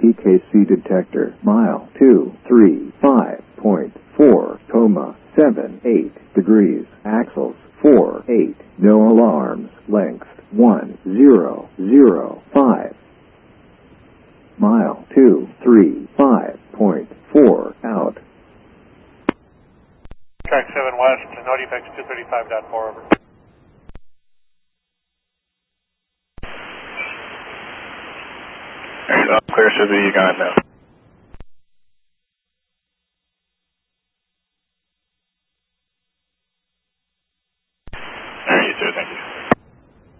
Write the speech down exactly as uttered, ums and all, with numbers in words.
P K C detector. Mile two three five point four, comma seven eight degrees. Axles four eight. No alarms. Length one zero zero five. Mile two three five point four out. Track seven west, no defects two thirty-five point four, over. Clear, Susie, you got it now.